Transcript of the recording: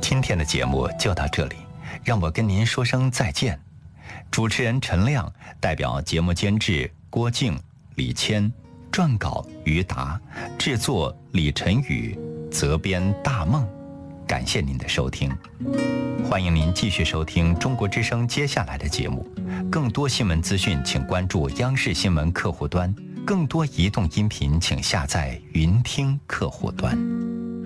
今天的节目就到这里，让我跟您说声再见。主持人陈亮代表节目监制郭静、李谦，撰稿于达，制作李晨宇，责编大梦。感谢您的收听，欢迎您继续收听中国之声接下来的节目。更多新闻资讯请关注央视新闻客户端，更多移动音频请下载云听客户端。